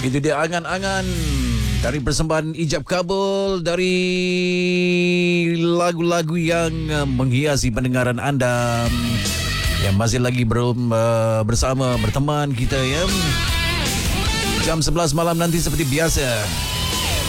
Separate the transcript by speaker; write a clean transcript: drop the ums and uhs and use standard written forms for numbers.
Speaker 1: Itu dia angan-angan dari persembahan ijab kabul dari lagu-lagu yang menghiasi pendengaran anda yang masih lagi berteman kita ya. Jam 11 malam nanti seperti biasa.